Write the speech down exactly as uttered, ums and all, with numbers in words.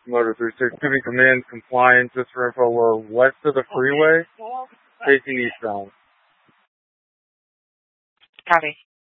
Motor three six, giving commands, compliance, just for info, we're west of the freeway, facing eastbound. Copy.